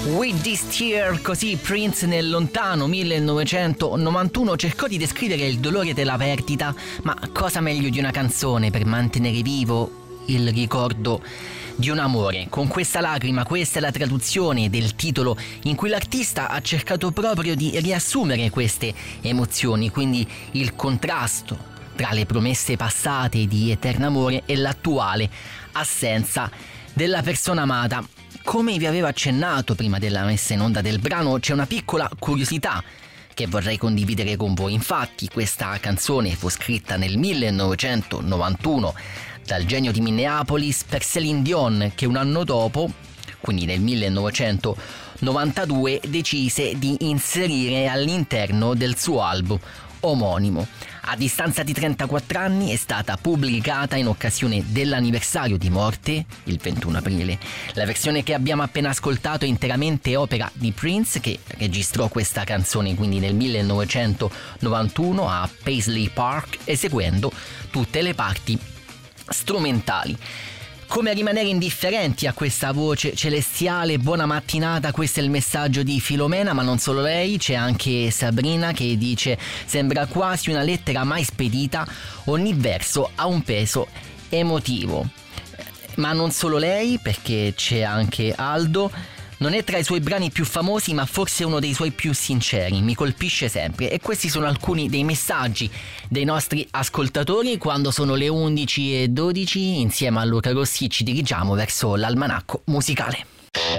With This Tear, così Prince nel lontano 1991 cercò di descrivere il dolore della perdita, ma cosa meglio di una canzone per mantenere vivo il ricordo di un amore. Con questa lacrima, questa è la traduzione del titolo in cui l'artista ha cercato proprio di riassumere queste emozioni, quindi il contrasto tra le promesse passate di eterno amore e l'attuale assenza della persona amata. Come vi avevo accennato prima della messa in onda del brano, c'è una piccola curiosità che vorrei condividere con voi. Infatti questa canzone fu scritta nel 1991 dal genio di Minneapolis per Céline Dion, che un anno dopo, quindi nel 1992, decise di inserire all'interno del suo album omonimo. A distanza di 34 anni è stata pubblicata in occasione dell'anniversario di morte, il 21 aprile. La versione che abbiamo appena ascoltato è interamente opera di Prince, che registrò questa canzone quindi nel 1991 a Paisley Park, eseguendo tutte le parti strumentali. Come rimanere indifferenti a questa voce celestiale? Buona mattinata, questo è il messaggio di Filomena, ma non solo lei, c'è anche Sabrina che dice: sembra quasi una lettera mai spedita, ogni verso ha un peso emotivo. Ma non solo lei, perché c'è anche Aldo. Non è tra i suoi brani più famosi, ma forse uno dei suoi più sinceri, mi colpisce sempre. E questi sono alcuni dei messaggi dei nostri ascoltatori. Quando sono le 11:12, insieme a Luca Rossi ci dirigiamo verso l'almanacco musicale.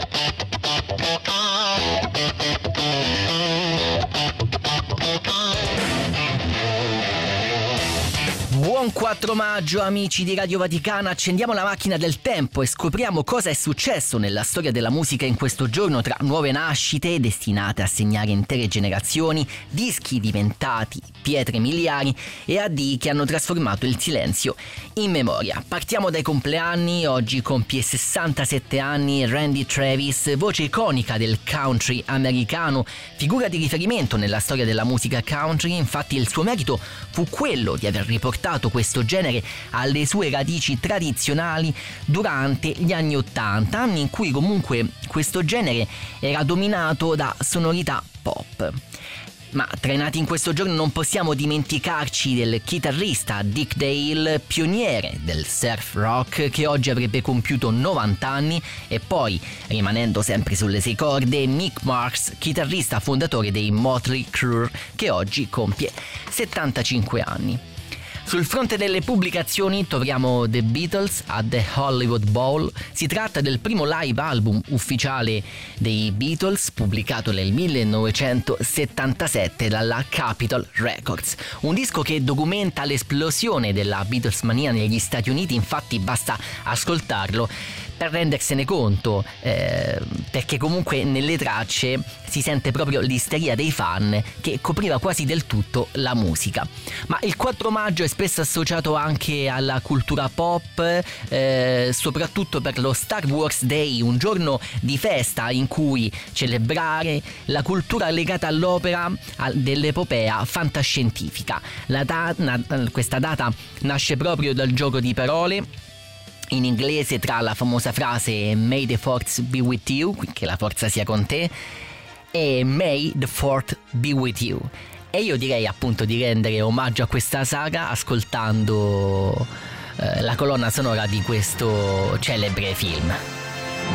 Buon 4 maggio amici di Radio Vaticana, accendiamo la macchina del tempo e scopriamo cosa è successo nella storia della musica in questo giorno, tra nuove nascite destinate a segnare intere generazioni, dischi diventati pietre miliari e addii che hanno trasformato il silenzio in memoria. Partiamo dai compleanni. Oggi compie 67 anni Randy Travis, voce iconica del country americano, figura di riferimento nella storia della musica country. Infatti il suo merito fu quello di aver riportato questo genere alle sue radici tradizionali durante gli anni 80, anni in cui comunque questo genere era dominato da sonorità pop. Ma tra i nati in questo giorno non possiamo dimenticarci del chitarrista Dick Dale, pioniere del surf rock, che oggi avrebbe compiuto 90 anni, e poi, rimanendo sempre sulle 6 corde, Mick Mars, chitarrista fondatore dei Motley Crue, che oggi compie 75 anni. Sul fronte delle pubblicazioni troviamo The Beatles a The Hollywood Bowl. Si tratta del primo live album ufficiale dei Beatles, pubblicato nel 1977 dalla Capitol Records. Un disco che documenta l'esplosione della Beatlesmania negli Stati Uniti, infatti basta ascoltarlo per rendersene conto, perché comunque nelle tracce si sente proprio l'isteria dei fan che copriva quasi del tutto la musica. Ma il 4 maggio è spesso associato anche alla cultura pop, soprattutto per lo Star Wars Day, un giorno di festa in cui celebrare la cultura legata all'opera dell'epopea fantascientifica. Questa data nasce proprio dal gioco di parole in inglese tra la famosa frase May the Force be with you, che la forza sia con te, e May the Fourth be with you. E io direi appunto di rendere omaggio a questa saga ascoltando la colonna sonora di questo celebre film.